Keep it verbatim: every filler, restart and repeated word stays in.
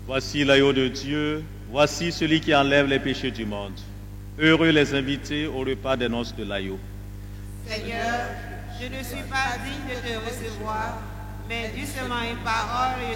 Voici l'agneau de Dieu, voici celui qui enlève les péchés du monde. Heureux les invités au repas des noces de l'agneau. Seigneur, je ne suis pas digne de te recevoir, mais dis seulement une parole et